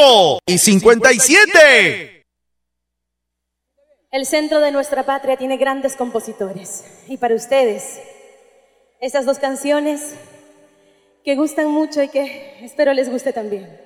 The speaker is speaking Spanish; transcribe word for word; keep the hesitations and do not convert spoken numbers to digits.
cinco y cincuenta y siete. El centro de nuestra patria tiene grandes compositores. Y para ustedes, estas dos canciones que gustan mucho y que espero les guste también.